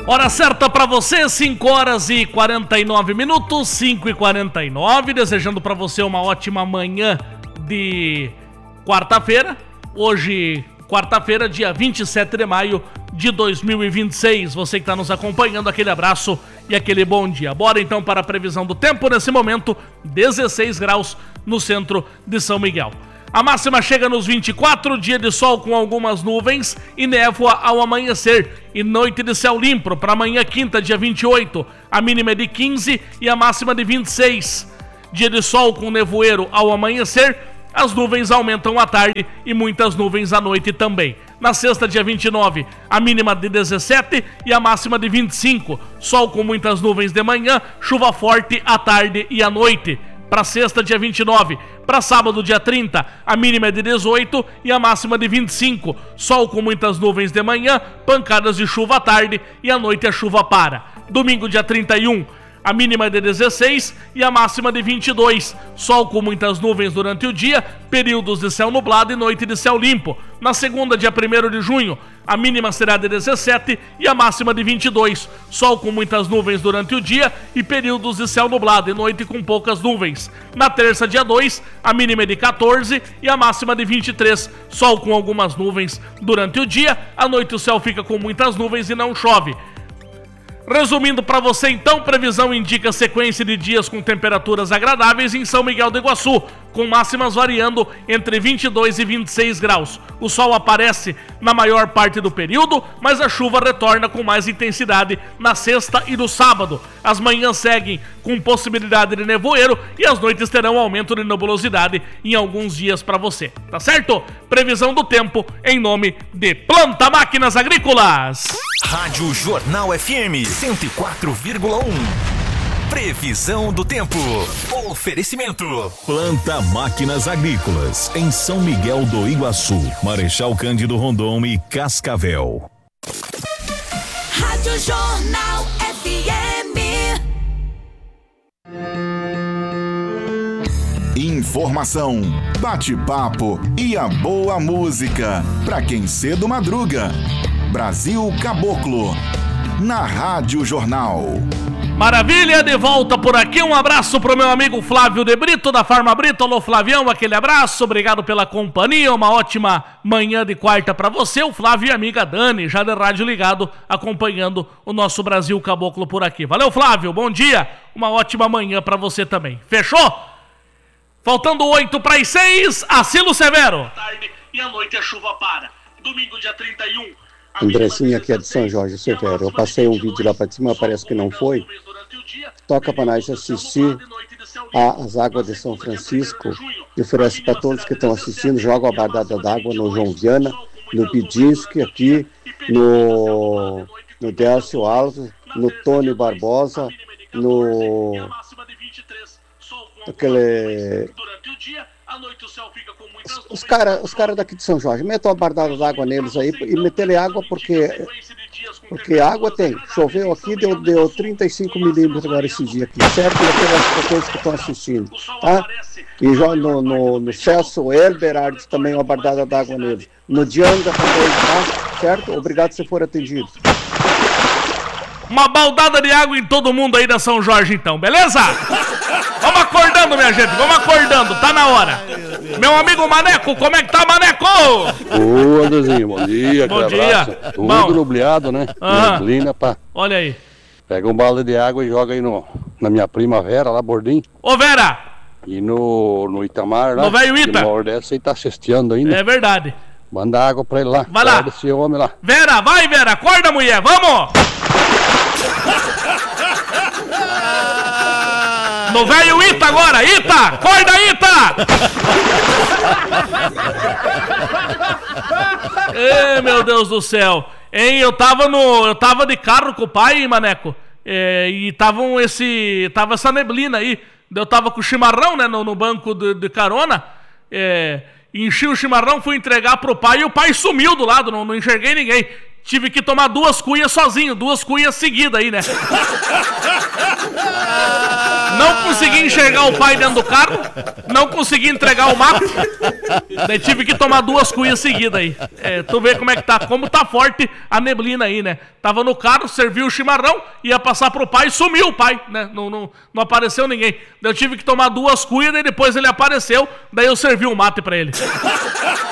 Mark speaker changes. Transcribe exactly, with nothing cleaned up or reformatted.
Speaker 1: Hora certa pra você, cinco horas e quarenta e nove minutos, cinco e quarenta e nove, desejando pra você uma ótima manhã de quarta-feira. Hoje, quarta-feira, dia vinte e sete de maio de dois mil e vinte e seis. Você que tá nos acompanhando, aquele abraço e aquele bom dia. Bora então para a previsão do tempo. Nesse momento, dezesseis graus no centro de São Miguel. A máxima chega nos vinte e quatro, dia de sol com algumas nuvens e névoa ao amanhecer. E noite de céu limpo para amanhã, quinta, dia vinte e oito. A mínima é de quinze e a máxima de vinte e seis. Dia de sol com nevoeiro ao amanhecer. As nuvens aumentam à tarde e muitas nuvens à noite também. Na sexta, dia vinte e nove, a mínima de dezessete e a máxima de vinte e cinco. Sol com muitas nuvens de manhã, chuva forte à tarde e à noite. Para sexta, dia vinte e nove. Para sábado, dia trinta, a mínima é de dezoito e a máxima de vinte e cinco. Sol com muitas nuvens de manhã, pancadas de chuva à tarde e à noite a chuva para. Domingo, dia trinta e um, a mínima é de dezesseis e a máxima de vinte e dois. Sol com muitas nuvens durante o dia, períodos de céu nublado e noite de céu limpo. Na segunda, dia primeiro de junho, a mínima será de dezessete e a máxima de vinte e dois. Sol com muitas nuvens durante o dia e períodos de céu nublado e noite com poucas nuvens. Na terça, dia dois, a mínima é de quatorze e a máxima de vinte e três. Sol com algumas nuvens durante o dia, à noite o céu fica com muitas nuvens e não chove. Resumindo para você então, previsão indica sequência de dias com temperaturas agradáveis em São Miguel do Iguaçu, com máximas variando entre vinte e dois e vinte e seis graus. O sol aparece na maior parte do período, mas a chuva retorna com mais intensidade na sexta e no sábado. As manhãs seguem com possibilidade de nevoeiro e as noites terão aumento de nebulosidade em alguns dias para você, tá certo? Previsão do tempo em nome de Planta Máquinas Agrícolas.
Speaker 2: Rádio Jornal F M cento e quatro vírgula um. Previsão do tempo. Oferecimento.
Speaker 3: Planta Máquinas Agrícolas, em São Miguel do Iguaçu, Marechal Cândido Rondon e Cascavel.
Speaker 4: Rádio Jornal F M.
Speaker 5: Informação, bate-papo e a boa música. Pra quem cedo madruga. Brasil Caboclo, na Rádio Jornal.
Speaker 1: Maravilha, de volta por aqui, um abraço pro meu amigo Flávio de Brito, da Farma Brito. Alô Flavião, aquele abraço, obrigado pela companhia, uma ótima manhã de quarta pra você. O Flávio e a amiga Dani, já de rádio ligado, acompanhando o nosso Brasil Caboclo por aqui. Valeu Flávio, bom dia, uma ótima manhã pra você também, fechou? Faltando oito para as seis, Asilo Severo. Tarde e à noite a chuva para, domingo dia trinta e um.
Speaker 6: Andressinha aqui é de São Jorge, Severo. Eu passei um vídeo lá pra cima, parece que não foi. Toca pra nós assistir a, as águas de São Francisco. E oferece pra todos que estão assistindo. Joga a bardada d'água no João Viana, no Bidinski aqui, no, no Décio Alves, no Tony Barbosa, no... aquele... Os caras os cara daqui de São Jorge, metam a bardada d'água neles aí e meterem água porque, porque água tem. Choveu aqui, deu, deu trinta e cinco milímetros agora esse dia aqui, certo? E aquelas pessoas que estão assistindo, tá? E já no, no, no Celso Elberard também uma bardada d'água neles. No Dianga também, tá? Certo? Obrigado se for atendido.
Speaker 1: Uma baldada de água em todo mundo aí da São Jorge então, beleza? Vamos acordando, minha gente, vamos acordando, tá na hora. Meu amigo Maneco, como é que tá, Maneco?
Speaker 7: Ô, Andrezinho, bom dia.
Speaker 1: Bom dia.
Speaker 7: Abraço. Tudo nublado, né?
Speaker 1: Ah,
Speaker 7: neblina, pá.
Speaker 1: Olha aí.
Speaker 7: Pega um balde de água e joga aí no, na minha prima Vera, lá, Bordim.
Speaker 1: Ô, Vera!
Speaker 7: E no, no Itamar, lá.
Speaker 1: No velho Ita.
Speaker 7: Uma hora dessa aí tá cesteando ainda.
Speaker 1: É verdade.
Speaker 7: Manda água pra ele lá.
Speaker 1: Vai lá.
Speaker 7: Esse homem lá.
Speaker 1: Vera, vai, Vera, acorda, mulher, vamos! No velho Ita agora, Ita! Acorda, Ita! Ê, meu Deus do céu. Hein, eu tava no... Eu tava de carro com o pai, Maneco. É, e tavam esse... Tava essa neblina aí. Eu tava com o chimarrão, né, no, no banco de, de carona. É, enchi o chimarrão, fui entregar pro pai e o pai sumiu do lado, não, não enxerguei ninguém. tive que tomar duas cuias sozinho, duas cuias seguidas aí, né? Não consegui enxergar o pai dentro do carro, não consegui entregar o mapa, daí tive que tomar duas cuias seguidas aí. É, tu vê como é que tá, como tá forte a neblina aí, né? Tava no carro, serviu o chimarrão, ia passar pro pai, sumiu o pai, né? Não, não, não apareceu ninguém. Daí eu tive que tomar duas cuias, daí depois ele apareceu, daí eu servi um mate pra ele.